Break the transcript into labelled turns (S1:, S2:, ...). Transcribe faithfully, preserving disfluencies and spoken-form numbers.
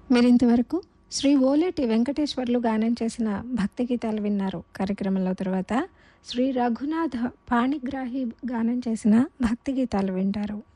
S1: మీరింతవరకు శ్రీ ఓలేటి వెంకటేశ్వర్లు గానం చేసిన భక్తి గీతాలు విన్నారు. కార్యక్రమంలో తర్వాత శ్రీ రఘునాథ పాణిగ్రాహి గానం చేసిన భక్తి గీతాలు వింటారు.